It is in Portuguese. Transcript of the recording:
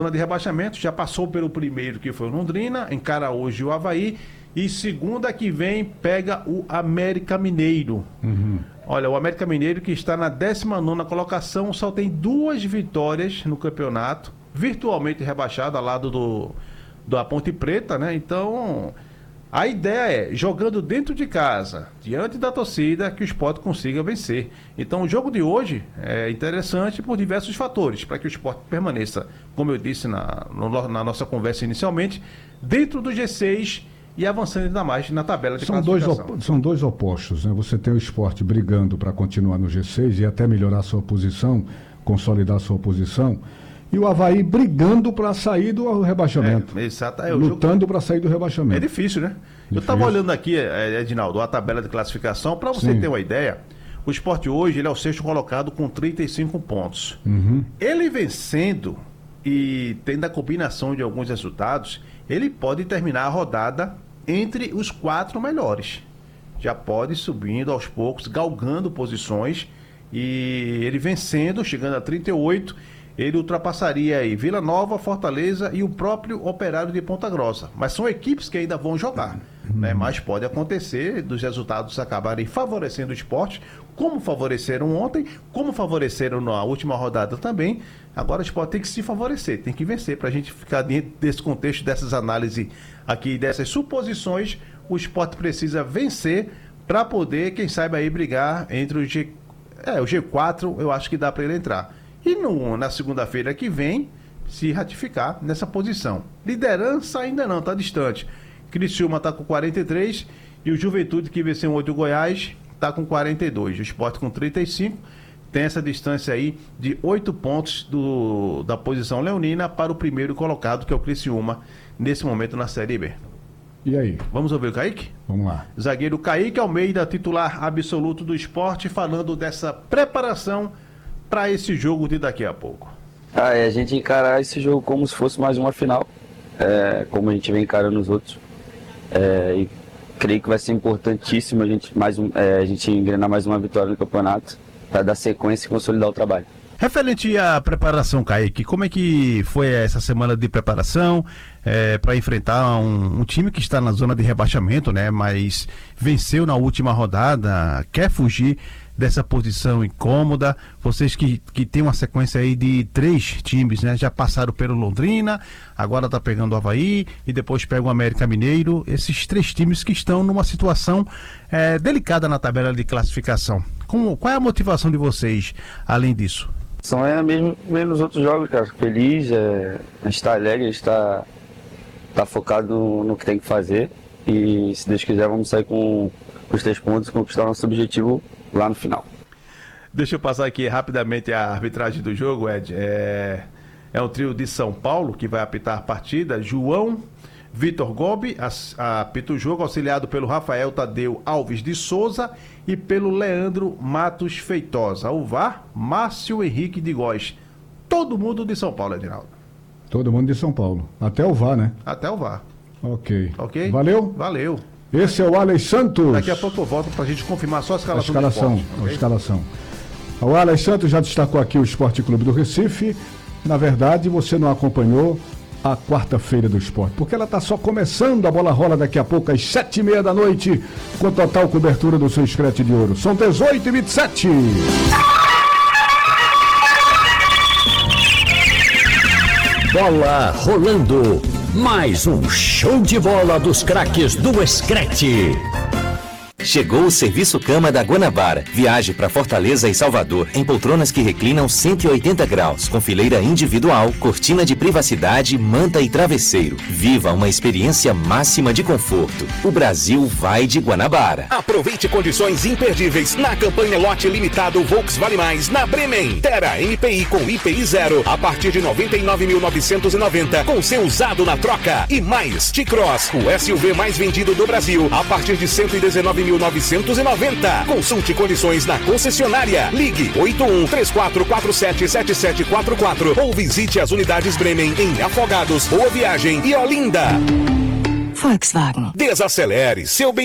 de rebaixamento, já passou pelo primeiro, que foi o Londrina, encara hoje o Avaí, e segunda que vem pega o América Mineiro. Olha, o América Mineiro, que está na 19ª colocação, só tem 2 vitórias no campeonato, virtualmente rebaixado ao lado da Ponte Preta, né? Então, a ideia é, jogando dentro de casa, diante da torcida, que o Sport consiga vencer. Então, o jogo de hoje é interessante por diversos fatores, para que o Sport permaneça, como eu disse na nossa conversa inicialmente, dentro do G6 e avançando ainda mais na tabela de classificação. São dois opostos, né? Você tem o Sport brigando para continuar no G6 e até melhorar sua posição, consolidar sua posição, e o Avaí brigando para sair do rebaixamento. Exato. Lutando para sair do rebaixamento. É difícil, né? Difícil. Eu estava olhando aqui, Edinaldo, a tabela de classificação, para você ter uma ideia, o Sport hoje ele é o 6º colocado com 35 pontos. Ele vencendo e tendo a combinação de alguns resultados, ele pode terminar a rodada entre os 4 melhores. Já pode ir subindo aos poucos, galgando posições, e ele vencendo, chegando a 38, ele ultrapassaria aí Vila Nova, Fortaleza e o próprio Operário de Ponta Grossa. Mas são equipes que ainda vão jogar, né? Mas pode acontecer dos resultados acabarem favorecendo o Sport, como favoreceram ontem, como favoreceram na última rodada também. Agora o Sport tem que se favorecer, tem que vencer. Para a gente ficar dentro desse contexto, dessas análises aqui, dessas suposições, o Sport precisa vencer para poder, quem sabe aí, brigar entre o G4, eu acho que dá para ele entrar. E na segunda-feira que vem, se ratificar nessa posição. Liderança ainda não, está distante. Criciúma está com 43 e o Juventude, que venceu ontem o Goiás, está com 42. O Sport com 35. Tem essa distância aí de 8 pontos da posição leonina para o primeiro colocado, que é o Criciúma, nesse momento na Série B. E aí? Vamos ouvir o Kaique? Vamos lá. Zagueiro Kaique Almeida, titular absoluto do Sport, falando dessa preparação para esse jogo de daqui a pouco. A gente encarar esse jogo como se fosse mais uma final, como a gente vem encarando os outros. E creio que vai ser importantíssimo a gente engrenar mais uma vitória no campeonato, para dar sequência e consolidar o trabalho. Referente à preparação, Kaique, como é que foi essa semana de preparação para enfrentar um time que está na zona de rebaixamento, né? Mas venceu na última rodada, quer fugir dessa posição incômoda. Vocês que tem uma sequência aí de 3 times, né? Já passaram pelo Londrina, agora tá pegando o Avaí e depois pega o América Mineiro. Esses 3 times que estão numa situação delicada na tabela de classificação. Qual é a motivação de vocês, além disso? São mesmo nos outros jogos, cara. Feliz, a gente tá alegre, a gente tá focado no que tem que fazer. E se Deus quiser, vamos sair com os 3 pontos e conquistar nosso objetivo lá no final. Deixa eu passar aqui rapidamente a arbitragem do jogo, Ed. É um trio de São Paulo que vai apitar a partida. João Vitor Gobi apita o jogo, auxiliado pelo Rafael Tadeu Alves de Souza e pelo Leandro Matos Feitosa. O VAR, Márcio Henrique de Góes. Todo mundo de São Paulo, Edinaldo. Todo mundo de São Paulo. Até o VAR, né? Até o VAR. Ok. Valeu? Esse é o Alex Santos. Daqui a pouco eu volto pra gente confirmar só a escalação. A escalação. O Alex Santos já destacou aqui o Esporte Clube do Recife. Na verdade, você não acompanhou a quarta-feira do Sport, porque ela está só começando. A bola rola daqui a pouco às 7h30 da noite, com total cobertura do seu Screte de Ouro. São 18h27. Bola rolando. Mais um show de bola dos craques do Screte. Chegou o Serviço Cama da Guanabara. Viaje para Fortaleza e Salvador em poltronas que reclinam 180 graus, com fileira individual, cortina de privacidade, manta e travesseiro. Viva uma experiência máxima de conforto. O Brasil vai de Guanabara. Aproveite condições imperdíveis na campanha lote limitado Volkswagen Mais na Bremen. Terra MPI com IPI 0 a partir de 99.990 com seu usado na troca. E mais T-Cross, o SUV mais vendido do Brasil a partir de 119.990. Consulte condições na concessionária. Ligue 8134477744 ou visite as unidades Bremen em Afogados, Boa Viagem e Olinda. Volkswagen. Desacelere seu bem.